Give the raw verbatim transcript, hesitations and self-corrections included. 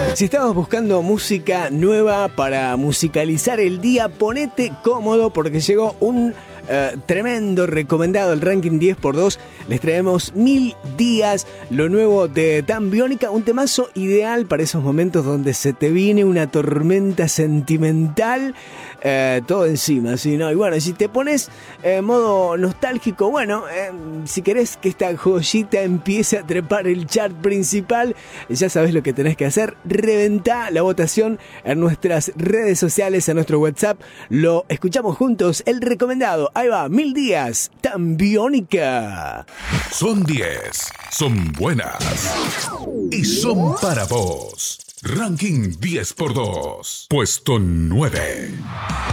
Si estabas buscando música nueva para musicalizar el día, ponete cómodo porque llegó un uh, tremendo recomendado, el ranking diez por dos. Les traemos Mil Días, lo nuevo de Tan Biónica, un temazo ideal para esos momentos donde se te viene una tormenta sentimental, uh, todo encima, ¿sí? ¿No? Y bueno, si te pones en uh, modo nostálgico, bueno, uh, si querés que esta joyita empiece a trepar el chart principal, ya sabés lo que tenés que hacer. Reventá la votación en nuestras redes sociales, en nuestro WhatsApp. Lo escuchamos juntos, el recomendado. Ahí va, Mil Días, Tan Biónica. Son diez, son buenas y son para vos. Ranking diez por dos, puesto nueve.